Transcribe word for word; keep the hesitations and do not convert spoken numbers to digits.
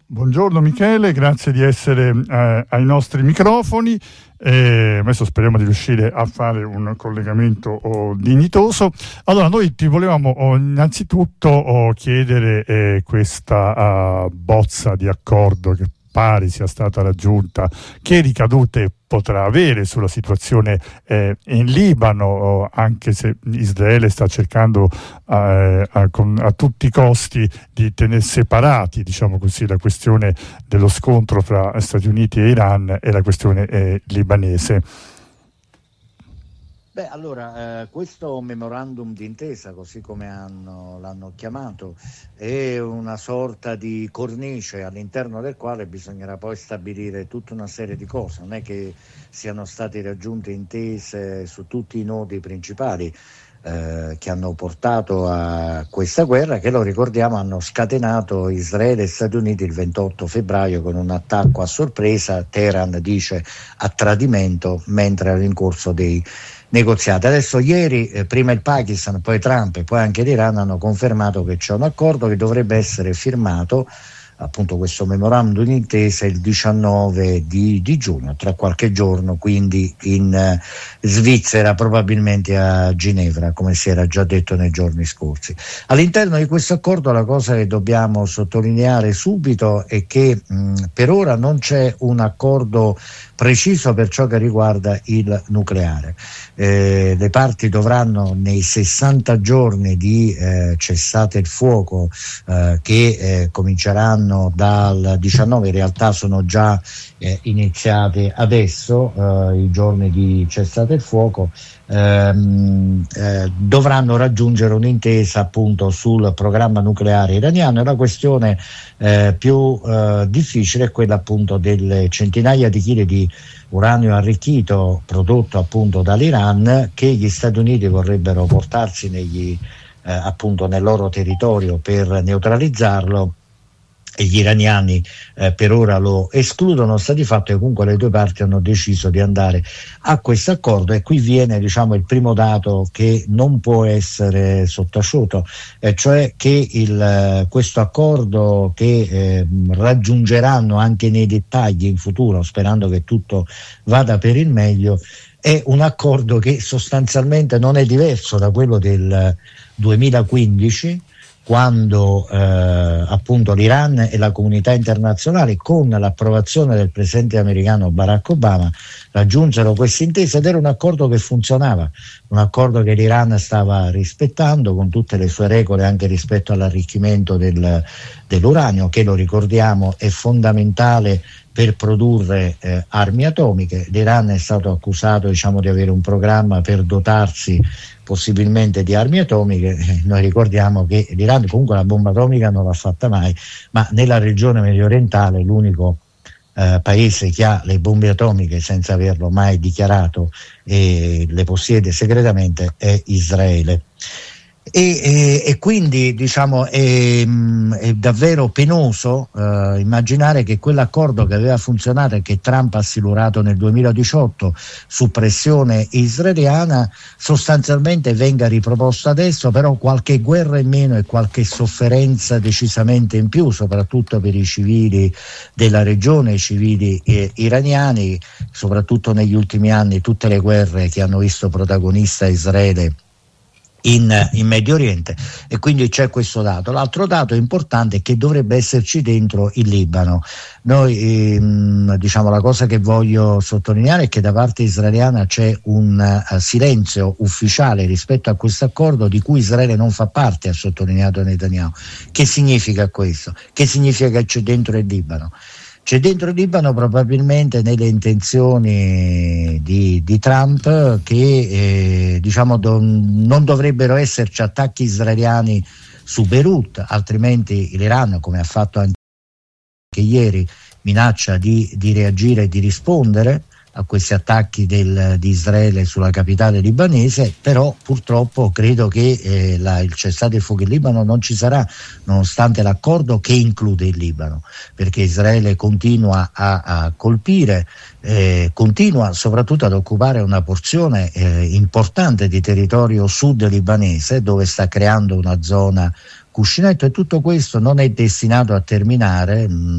Buongiorno Michele, grazie di essere eh, ai nostri microfoni. Eh, adesso speriamo di riuscire a fare un collegamento oh, dignitoso. Allora, noi ti volevamo oh, innanzitutto oh, chiedere eh, questa uh, bozza di accordo che pare sia stata raggiunta, che ricadute potrà avere sulla situazione eh, in Libano, anche se Israele sta cercando eh, a, con, a tutti i costi di tenere separati, diciamo così, la questione dello scontro fra Stati Uniti e Iran e la questione eh, libanese. Beh, allora, eh, questo memorandum d'intesa, così come hanno, l'hanno chiamato, è una sorta di cornice all'interno del quale bisognerà poi stabilire tutta una serie di cose. Non è che siano state raggiunte intese su tutti i nodi principali eh, che hanno portato a questa guerra, che lo ricordiamo hanno scatenato Israele e Stati Uniti il ventotto febbraio con un attacco a sorpresa. Teheran dice a tradimento, mentre era in corso dei negoziati. Adesso ieri eh, prima il Pakistan, poi Trump e poi anche l'Iran hanno confermato che c'è un accordo che dovrebbe essere firmato, appunto questo memorandum d'intesa, il diciannove di, di giugno, tra qualche giorno, quindi in eh, Svizzera, probabilmente a Ginevra, come si era già detto nei giorni scorsi. All'interno di questo accordo la cosa che dobbiamo sottolineare subito è che mh, per ora non c'è un accordo preciso per ciò che riguarda il nucleare. Eh, le parti dovranno nei sessanta giorni di eh, cessate il fuoco eh, che eh, cominceranno dal diciannove, in realtà sono già eh, iniziati adesso eh, i giorni di cessate il fuoco, ehm, eh, dovranno raggiungere un'intesa appunto sul programma nucleare iraniano, e la questione eh, più eh, difficile è quella appunto delle centinaia di chili di uranio arricchito prodotto appunto dall'Iran, che gli Stati Uniti vorrebbero portarsi negli, eh, appunto nel loro territorio per neutralizzarlo, e gli iraniani eh, per ora lo escludono. Sta di fatto che comunque le due parti hanno deciso di andare a questo accordo, e qui viene diciamo il primo dato che non può essere sottaciuto, eh, cioè che il, questo accordo che eh, raggiungeranno anche nei dettagli in futuro, sperando che tutto vada per il meglio, è un accordo che sostanzialmente non è diverso da quello del duemilaquindici, quando eh, appunto l'Iran e la comunità internazionale, con l'approvazione del presidente americano Barack Obama, raggiunsero questa intesa, ed era un accordo che funzionava, un accordo che l'Iran stava rispettando con tutte le sue regole anche rispetto all'arricchimento del, dell'uranio, che lo ricordiamo è fondamentale per produrre eh, armi atomiche. L'Iran è stato accusato diciamo di avere un programma per dotarsi possibilmente di armi atomiche. Eh, noi ricordiamo che l'Iran comunque la bomba atomica non l'ha fatta mai, ma nella regione medio orientale l'unico eh, paese che ha le bombe atomiche senza averlo mai dichiarato e le possiede segretamente è Israele. E, e, e quindi diciamo è, è davvero penoso eh, immaginare che quell'accordo che aveva funzionato e che Trump ha silurato nel duemiladiciotto su pressione israeliana sostanzialmente venga riproposto adesso, però qualche guerra in meno e qualche sofferenza decisamente in più, soprattutto per i civili della regione, i civili eh, iraniani, soprattutto negli ultimi anni tutte le guerre che hanno visto protagonista Israele In, in Medio Oriente, e quindi c'è questo dato. L'altro dato importante è che dovrebbe esserci dentro il Libano. Noi ehm, diciamo la cosa che voglio sottolineare è che da parte israeliana c'è un uh, silenzio ufficiale rispetto a questo accordo di cui Israele non fa parte, ha sottolineato Netanyahu. Che significa questo? Che significa che c'è dentro il Libano? C'è dentro il Libano probabilmente nelle intenzioni di, di Trump che eh, diciamo do, non dovrebbero esserci attacchi israeliani su Beirut, altrimenti l'Iran, come ha fatto anche ieri, minaccia di, di reagire e di rispondere a questi attacchi del, di Israele sulla capitale libanese. Però purtroppo credo che eh, la, il cessate il fuoco in Libano non ci sarà, nonostante l'accordo che include il Libano, perché Israele continua a, a colpire, eh, continua soprattutto ad occupare una porzione eh, importante di territorio sud libanese, dove sta creando una zona cuscinetto, e tutto questo non è destinato a terminare. Mh,